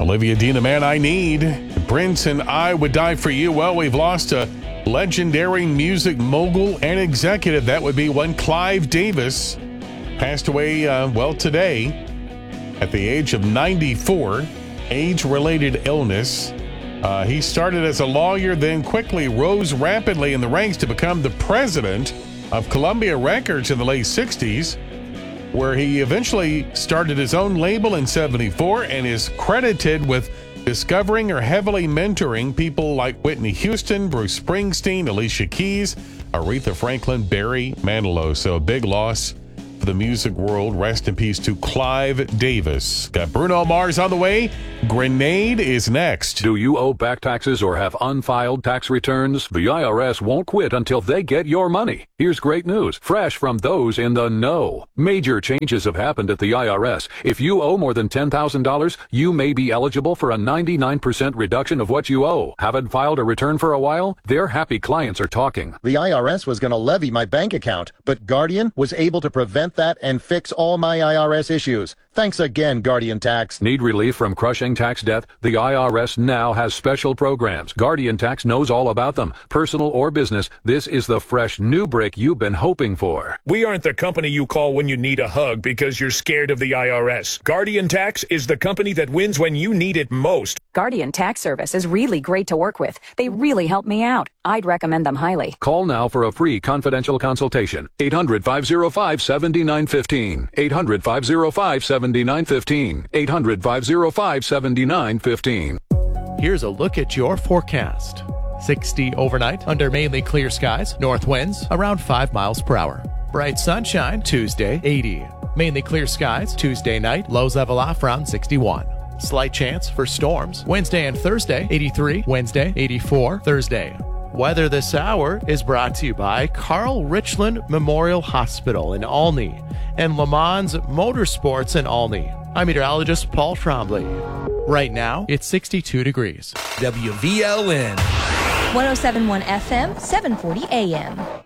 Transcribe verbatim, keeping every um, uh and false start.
Olivia Dean, the man I need. Prince and I Would Die For You. Well, we've lost a legendary music mogul and executive. That would be one Clive Davis. Passed away, uh, well, today at the age of ninety-four. Age-related illness. Uh, he started as a lawyer, then quickly rose rapidly in the ranks to become the president of Columbia Records in the late sixties, where he eventually started his own label in seventy-four and is credited with discovering or heavily mentoring people like Whitney Houston, Bruce Springsteen, Alicia Keys, Aretha Franklin, Barry Manilow. So a big loss for the music world. Rest in peace to Clive Davis. Got Bruno Mars on the way. Grenade is next. Do you owe back taxes or have unfiled tax returns? The I R S won't quit until they get your money. Here's great news, fresh from those in the know. Major changes have happened at the I R S. If you owe more than ten thousand dollars, you may be eligible for a ninety-nine percent reduction of what you owe. Haven't filed a return for a while? Their happy clients are talking. The I R S was going to levy my bank account, but Guardian was able to prevent that and fix all my I R S issues. Thanks again, Guardian Tax. Need relief from crushing tax debt? The I R S now has special programs. Guardian Tax knows all about them. Personal or business, this is the fresh new brick you've been hoping for. We aren't the company you call when you need a hug because you're scared of the I R S. Guardian Tax is the company that wins when you need it most. Guardian Tax Service is really great to work with. They really help me out. I'd recommend them highly. Call now for a free confidential consultation. eight hundred, five oh five, seven nine one five. eight hundred, five oh five, seven nine one five. eight hundred, five oh five, seven nine one five. Here's a look at your forecast. sixty overnight under mainly clear skies. North winds around five miles per hour. Bright sunshine Tuesday, eighty. Mainly clear skies Tuesday night. Lows level off around sixty-one. Slight chance for storms Wednesday and Thursday, eighty-three. Wednesday, eighty-four. Thursday. Weather this hour is brought to you by Carl Richland Memorial Hospital in Olney and Le Mans Motorsports in Olney. I'm meteorologist Paul Trombley. Right now, it's sixty-two degrees. W V L N one oh seven point one F M, seven forty A M.